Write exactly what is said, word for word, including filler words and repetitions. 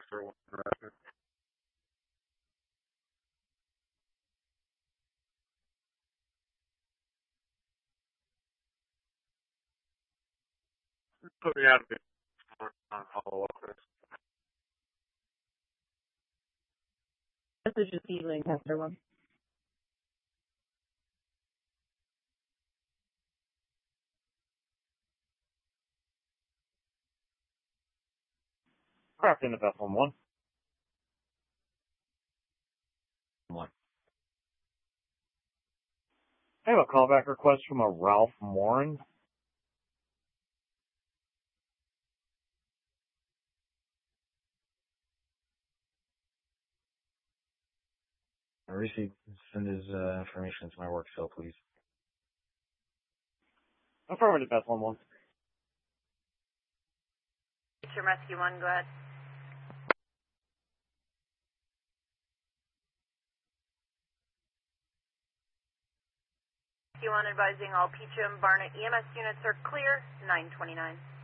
Pastor one director. Put me out of it. On follow up this. Message is healing, Pastor one. Craft into Bethlehem one. One. I have a callback request from a Ralph Morin. I received send his uh, information to my work cell, please. Affirmative, Bethlehem one. It's your rescue one, go ahead. Rescue one advising all Peachum Barnett E M S units are clear, nine twenty-nine.